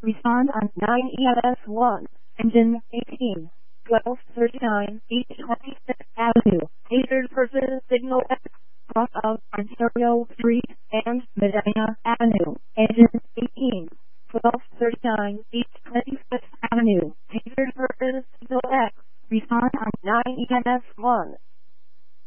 respond on 9 EMS1, engine 18, 1239 East 26th Avenue, Hazard Person Signal X, cross of Ontario Street and Medina Avenue, engine 18, 1239 East 26th Avenue, Hazard Person Signal X, respond on 9 EMS1.